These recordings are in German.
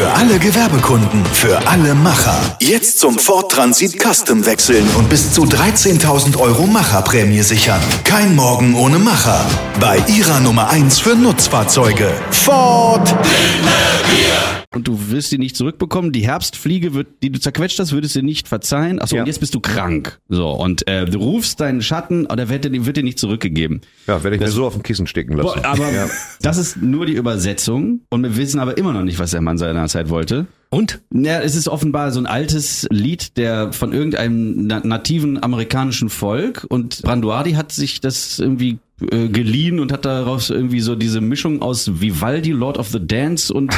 Für alle Gewerbekunden, für alle Macher. Jetzt zum Ford Transit Custom wechseln und bis zu 13.000 € Macherprämie sichern. Kein Morgen ohne Macher. Bei Ihrer Nummer 1 für Nutzfahrzeuge. Ford. Und du wirst sie nicht zurückbekommen. Die Herbstfliege, die du zerquetscht hast, würdest du nicht verzeihen. Achso, und jetzt bist du krank. So, und du rufst deinen Schatten, aber der wird dir nicht zurückgegeben. Ja, werde ich mir so auf dem Kissen stecken lassen. Aber das ist nur die Übersetzung. Und wir wissen aber immer noch nicht, was der Mann seiner Zeit wollte. Und? Ja, es ist offenbar so ein altes Lied von irgendeinem nativen amerikanischen Volk. Und Branduardi hat sich das irgendwie geliehen und hat daraus irgendwie so diese Mischung aus Vivaldi, Lord of the Dance und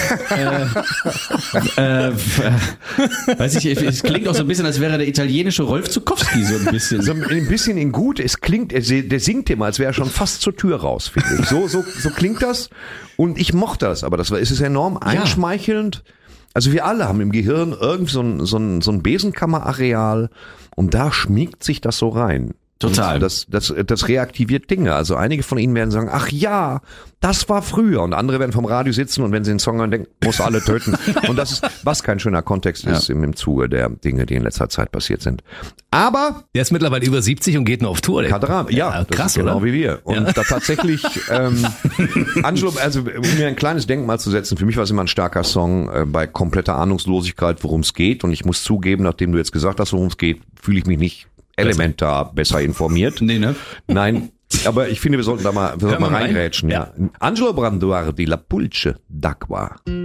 weiß ich, es klingt auch so ein bisschen, als wäre der italienische Rolf Zukowski so ein bisschen. So ein bisschen in gut, es klingt, der singt immer, als wäre er schon fast zur Tür raus, finde ich. So klingt das und ich mochte das, aber es ist enorm einschmeichelnd. Also wir alle haben im Gehirn irgendwie so ein Besenkammerareal und da schmiegt sich das so rein. Total. Das reaktiviert Dinge. Also einige von Ihnen werden sagen, ach ja, das war früher. Und andere werden vom Radio sitzen und wenn sie den Song hören, denken, muss alle töten. Und das ist, was kein schöner Kontext ist im Zuge der Dinge, die in letzter Zeit passiert sind. Aber der ist mittlerweile über 70 und geht nur auf Tour. Kaderam, ja, krass, genau oder? Wie wir. Und da tatsächlich, Angelo, also um mir ein kleines Denkmal zu setzen, für mich war es immer ein starker Song bei kompletter Ahnungslosigkeit, worum es geht. Und ich muss zugeben, nachdem du jetzt gesagt hast, worum es geht, fühle ich mich nicht elementar besser informiert. Nee, ne? Nein, aber ich finde, wir sollten da mal reinrätschen. Ja. Angelo Branduardi, La Pulce d'Acqua.